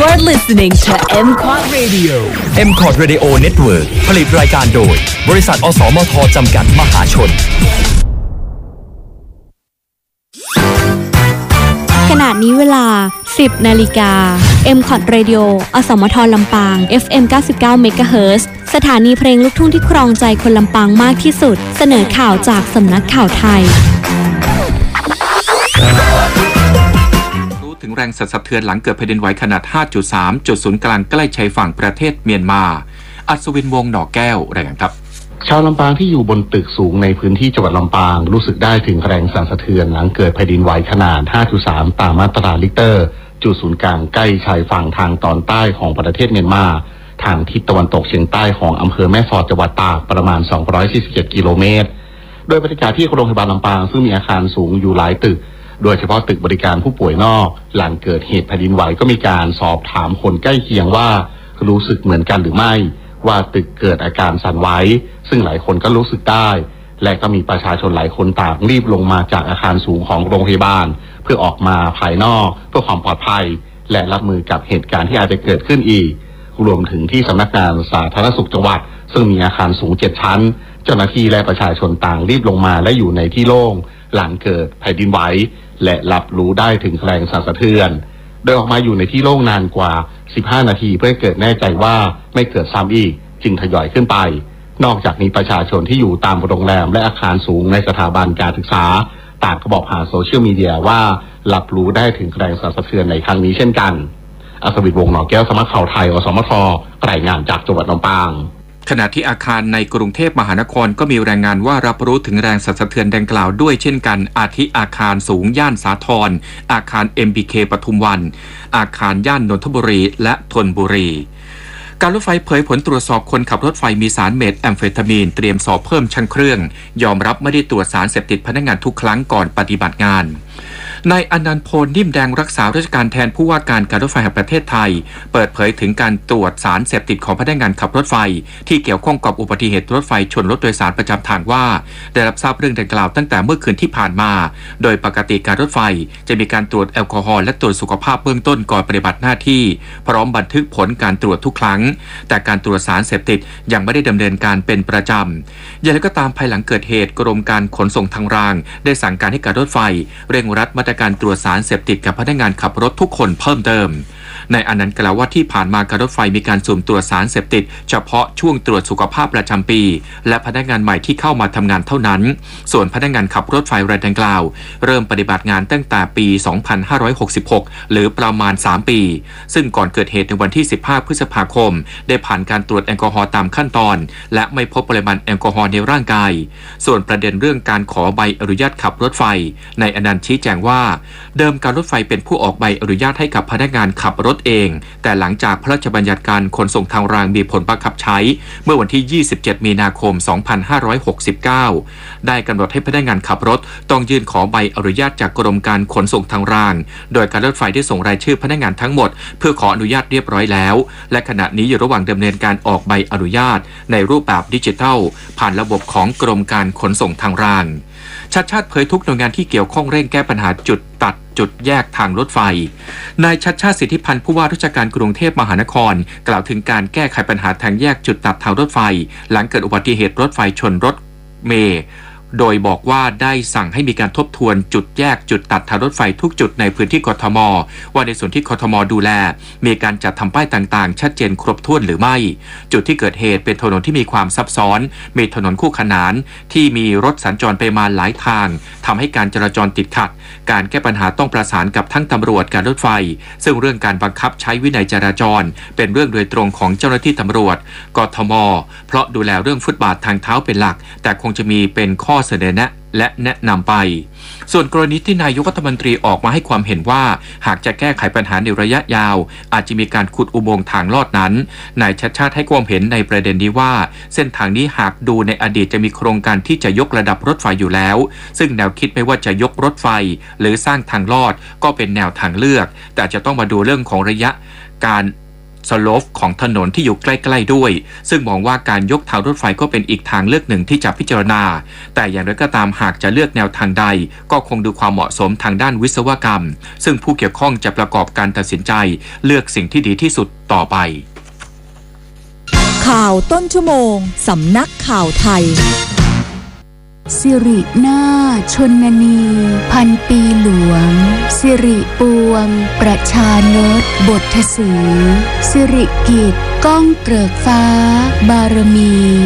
You're listening to MCOT Radio MCOT Radio Network ผลิตรายการโดยบริษัทอสมทจำกัดมหาชนขณะนี้เวลา 10 นาฬิกา MCOT Radio อสมทลำปาง FM 99 MHz สถานีเพลงลูกทุ่งที่ครองใจคนลำปางมากที่สุดเสนอข่าวจากสำนักข่าวไทยรู้ถึงแรงสั่นสะเทือนหลังเกิดแผ่นดินไหวขนาด 5.3 จุดศูนย์กลางใกล้ชายฝั่งประเทศเมียนมาอัศวินวงศ์หน่อแก้วรายงานครับชาวลำปางที่อยู่บนตึกสูงในพื้นที่จังหวัดลำปางรู้สึกได้ถึงแรงสั่นสะเทือนหลังเกิดแผ่นดินไหวขนาด 5.3 ตามมาตราริกเตอร์จุดศูนย์กลางใกล้ชายฝั่งทางตอนใต้ของประเทศเมียนมาทางทิศตะวันตกเฉียงใต้ของอำเภอแม่สอดจังหวัดตากประมาณ 247 กิโลเมตรโดยบรรยากาศที่โรงพยาบาลลำปางซึ่งมีอาคารสูงอยู่หลายตึกโดยเฉพาะตึกบริการผู้ป่วยนอกหลังเกิดเหตุแผ่นดินไหวก็มีการสอบถามคนใกล้เคียงว่ารู้สึกเหมือนกันหรือไม่ว่าตึกเกิดอาการสั่นไหวซึ่งหลายคนก็รู้สึกได้และก็มีประชาชนหลายคนต่างรีบลงมาจากอาคารสูงของโรงพยาบาลเพื่อออกมาภายนอกเพื่อความปลอดภัยและรับมือกับเหตุการณ์ที่อาจจะเกิดขึ้นอีกรวมถึงที่สำนักงานสาธารณสุขจังหวัดซึ่งมีอาคารสูง7ชั้นเจ้าหน้าที่และประชาชนต่างรีบลงมาและอยู่ในที่โล่งหลังเกิดแผ่นดินไหวและรับรู้ได้ถึงแรงสั่นสะเทือนโดยออกมาอยู่ในที่โล่งนานกว่า15 นาทีเพื่อให้เกิดแน่ใจว่าไม่เกิดซ้ำอีกจึงทยอยขึ้นไปนอกจากนี้ประชาชนที่อยู่ตามโรงแรมและอาคารสูงในสถาบันการศึกษาต่างก็บอกผ่านโซเชียลมีเดียว่ารับรู้ได้ถึงแรงสั่นสะเทือนในครั้งนี้เช่นกันอัศวินวงศ์หน่อแก้วสำนักข่าวไทยอสมทรายงานจากจังหวัดลำปางขณะที่อาคารในกรุงเทพมหานครก็มีรายงานว่ารับรู้ถึงแรงสั่นสะเทือนดังกล่าวด้วยเช่นกันอาทิอาคารสูงย่านสาทรอาคาร MBK ปทุมวันอาคารย่านนนทบุรีและธนบุรีการรถไฟเผยผลตรวจสอบคนขับรถไฟมีสารเมทแอมเฟตามีนเตรียมสอบเพิ่มชั้นเครื่องยอมรับไม่ได้ตรวจสารเสพติดพนักงานทุกครั้งก่อนปฏิบัติงานนายอนันต์พลนิ่มแดงรักษาราชการแทนผู้ว่าการการรถไฟแห่งประเทศไทยเปิดเผยถึงการตรวจสารเสพติดของพนักงานขับรถไฟที่เกี่ยวข้องกับอุบัติเหตุรถไฟชนรถโดยสารประจำทางว่าได้รับทราบเรื่องดังกล่าวตั้งแต่เมื่อคืนที่ผ่านมาโดยปกติการรถไฟจะมีการตรวจแอลกอฮอล์และตรวจสุขภาพเบื้องต้นก่อนปฏิบัติหน้าที่พร้อมบันทึกผลการตรวจทุกครั้งแต่การตรวจสารเสพติดยังไม่ได้ดำเนินการเป็นประจำอย่างไรก็ตามภายหลังเกิดเหตุกรมการขนส่งทางรางได้สั่งการให้การรถไฟเร่งรัดมาตรการตรวจสารเสพติดกับพนักงานขับรถทุกคนเพิ่มเติมในอันนั้นกล่าวว่าที่ผ่านมาการรถไฟมีการสุ่มตรวจสารเสพติดเฉพาะช่วงตรวจสุขภาพประจำปีและพนักงานใหม่ที่เข้ามาทำงานเท่านั้นส่วนพนักงานขับรถไฟรายดังกล่าวเริ่มปฏิบัติงานตั้งแต่ปี 2566 หรือประมาณ 3 ปีซึ่งก่อนเกิดเหตุในวันที่ 15 พฤษภาคมได้ผ่านการตรวจแอลกอฮอล์ตามขั้นตอนและไม่พบปริมาณแอลกอฮอล์ในร่างกายส่วนประเด็นเรื่องการขอใบอนุญาตขับรถไฟในอนันต์ชี้แจงว่าเดิมการรถไฟเป็นผู้ออกใบอนุญาตให้กับพนักงานขับรถเองแต่หลังจากพระราชบัญญัติการขนส่งทางรางมีผลบังคับใช้เมื่อวันที่ 27 มีนาคม 2569 ได้กำหนดให้พนักงานขับรถต้องยื่นขอใบอนุญาตจากกรมการขนส่งทางรางโดยการรถไฟได้ส่งรายชื่อพนักงานทั้งหมดเพื่อขออนุญาตเรียบร้อยแล้วและขณะนี้อยู่ระหว่างดำเนินการออกใบอนุญาตในรูปแบบดิจิทัลผ่านระบบของกรมการขนส่งทางรางชัดชาติเผยทุกหน่วยงานที่เกี่ยวข้องเร่งแก้ปัญหาจุดตัดจุดแยกทางรถไฟนายชัดชาติสิทธิพันธ์ผู้ว่าราชการกรุงเทพมหานครกล่าวถึงการแก้ไขปัญหาทางแยกจุดตัดทางรถไฟหลังเกิดอุบัติเหตุรถไฟชนรถเมล์โดยบอกว่าได้สั่งให้มีการทบทวนจุดแยกจุดตัดทางรถไฟทุกจุดในพื้นที่กทมว่าในส่วนที่กทมดูแลมีการจัดทำป้ายต่างๆชัดเจนครบถ้วนหรือไม่จุดที่เกิดเหตุเป็นถนนที่มีความซับซ้อนมีถนนคู่ขนานที่มีรถสัญจรไปมาหลายทางทำให้การจราจรติดขัดการแก้ปัญหาต้องประสานกับทั้งตำรวจการรถไฟซึ่งเรื่องการบังคับใช้วินัยจราจรเป็นเรื่องโดยตรงของเจ้าหน้าที่ตำรวจกทมเพราะดูแลเรื่องฟุตบาททางเท้าเป็นหลักแต่คงจะมีเป็นข้อเสนอแนะและแนะนำไปส่วนกรณีที่นายกรัฐมนตรีออกมาให้ความเห็นว่าหากจะแก้ไขปัญหาในระยะยาวอาจจะมีการขุดอุโมงค์ทางลอดนั้นนายชัดชาติให้ความเห็นในประเด็นนี้ว่าเส้นทางนี้หากดูในอดีตจะมีโครงการที่จะยกระดับรถไฟอยู่แล้วซึ่งแนวคิดไม่ว่าจะยกรถไฟหรือสร้างทางลอดก็เป็นแนวทางเลือกแต่จะต้องมาดูเรื่องของระยะการสโลปของถนนที่อยู่ใกล้ๆด้วยซึ่งมองว่าการยกทางรถไฟก็เป็นอีกทางเลือกหนึ่งที่จะพิจารณาแต่อย่างไรก็ตามหากจะเลือกแนวทางใดก็คงดูความเหมาะสมทางด้านวิศวกรรมซึ่งผู้เกี่ยวข้องจะประกอบการตัดสินใจเลือกสิ่งที่ดีที่สุดต่อไปข่าวต้นชั่วโมงสำนักข่าวไทยสิรินาถชนนีพันปีหลวงสิริปวงประชานตบทสีสิริกิจก้องเกริกฟ้าบารมี